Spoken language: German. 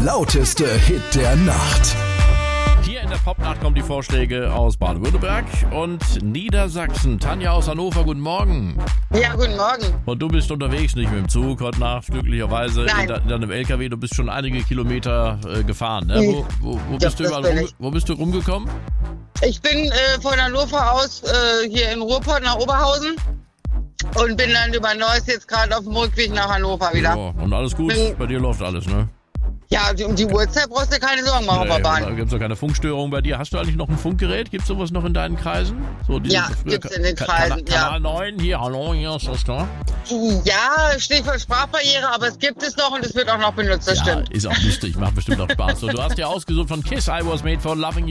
lauteste Hit der Nacht. Hier in der Popnacht kommen die Vorschläge aus Baden-Württemberg und Niedersachsen. Tanja aus Hannover, guten Morgen. Ja, guten Morgen. Und du bist unterwegs, nicht mit dem Zug heute Nacht, glücklicherweise Nein. in deinem LKW. Du bist schon einige Kilometer gefahren. Ne? Wo bist du das überall bin ich. wo bist du rumgekommen? Ich bin von Hannover aus hier in Ruhrpott nach Oberhausen und bin dann über Neuss jetzt gerade auf dem Rückweg nach Hannover wieder. Ja, und alles gut? Bei dir läuft alles, ne? Ja, um die Uhrzeit brauchst du keine Sorgen machen auf der Bahn. Gibt es doch keine Funkstörung bei dir? Hast du eigentlich noch ein Funkgerät? Gibt es sowas noch in deinen Kreisen? So Ja, gibt's in den Kreisen, ja. Kanal 9, hier, hallo, hier ist das da. Ja, Stichwort Sprachbarriere, aber es gibt es noch und es wird auch noch benutzt, das Ja, stimmt. ist auch lustig, macht bestimmt auch Spaß. So, du hast ja ausgesucht von Kiss, I Was Made for Loving You.